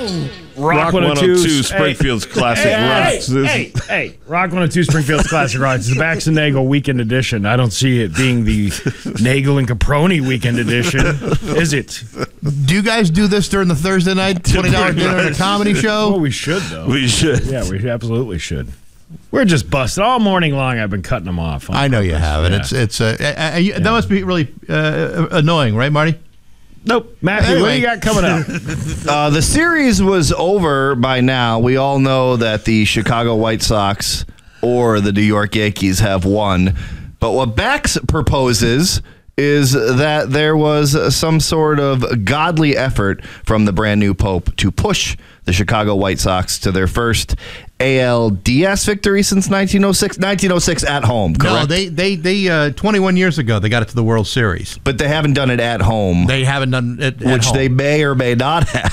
Rock 102 Springfield's Classic Rocks. Hey, Rock 102 Springfield's Classic Rocks. It's the Bax and Nagel Weekend Edition. I don't see it being the Nagel and Caproni Weekend Edition, is it? Do you guys do this during the Thursday night $20 dinner at a comedy show? Well, we should, though. We should. Yeah, we absolutely should. We're just busted. All morning long I've been cutting them off. I know you haven't. Yeah. That must be really annoying, right, Marty? Nope. Matthew, Anyway. what do you got coming up? The series was over by now. We all know that the Chicago White Sox or the New York Yankees have won. But what Bax proposes is that there was some sort of godly effort from the brand new Pope to push the Chicago White Sox to their first ALDS victory since 1906. 1906 at home, correct? No, they 21 years ago, they got it to the World Series. But they haven't done it at home. They haven't done it at which home. they may or may not have.